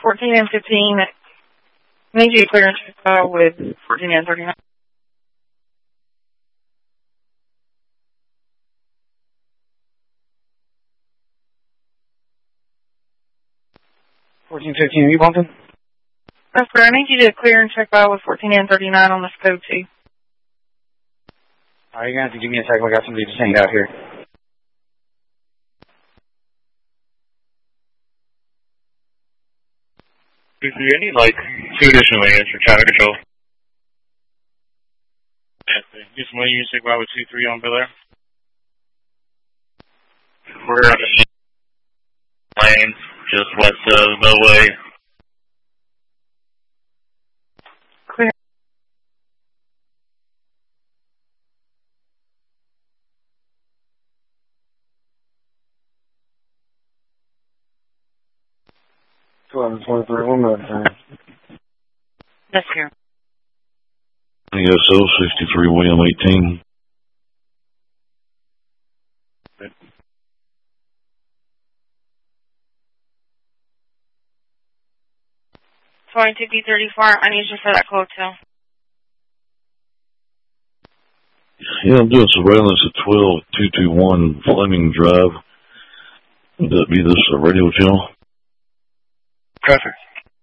14 and 15. I need you to clear and check out with 14 and 39. 1415, are you bumping? That's correct. I need you to clear and check out with 14 and 39 on this code 2. Alright, you're going to have to give me a second. We got somebody just hanged out here. I need like 2 additional units for traffic control. Just 1 unit check out with 2-3 on Bel Air. We're on the lanes just west of Millway. Clear. One more time. That's here. ESO 63 William 18. Sorry, 2B34. I need you for that code 2. Yeah, I'm doing surveillance at 12221 Fleming Drive. Would that be this radio channel? Traffic.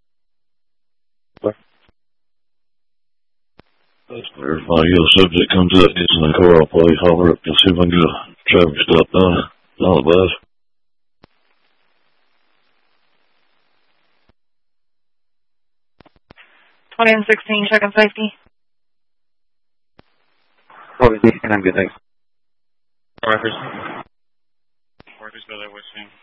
Let's verify. Yeah, the subject comes up, gets in the car, I'll probably holler up to see if I can get a traffic stop done. Not bad. Twenty and 16, checking safety. Probably, and I'm good, thanks. Marcus. Marcus, Bel Air, West End.